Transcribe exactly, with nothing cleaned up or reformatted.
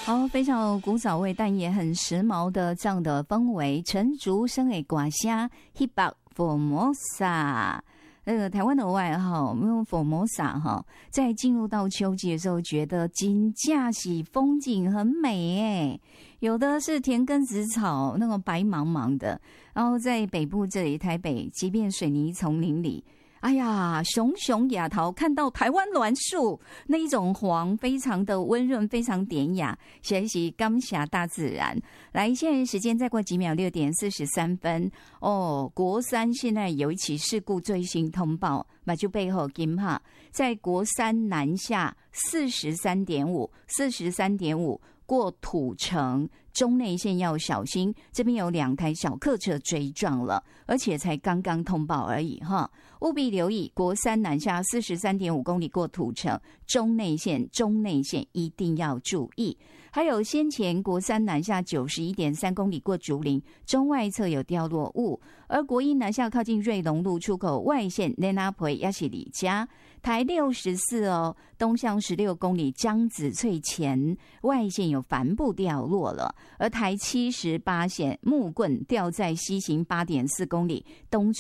好，非常有古早味，但也很时髦的这样的氛围。陈竹生的歌声 ，Hip Hop Formosa。那个台湾的外号，我们用 Formosa 哈，在进入到秋季的时候，觉得金架喜风景很美诶，有的是田埂子草，那种白茫茫的，然后在北部这里，台北，即便水泥丛林里。哎呀，熊熊雅桃看到台湾栾树那一种黄，非常的温润，非常典雅，学习感谢大自然。来，现在时间再过几秒，六点四十三分哦。国三现在有一起事故最新通报，马就背后金哈，在国三南下四十三点五，四十三点五过土城。中内线要小心，这边有两台小客车追撞了，而且才刚刚通报而已哈，务必留意国三南下四十三点五公里过土城，中内线中内线一定要注意。还有先前国三南下九十一点三公里过竹林，中外侧有掉落物，而国一南下靠近瑞隆路出口外线内那培也是里加。台六十四哦，东向十六公里江子翠前外线有帆布掉落了，而台七十八线木棍掉在西行八点四公里东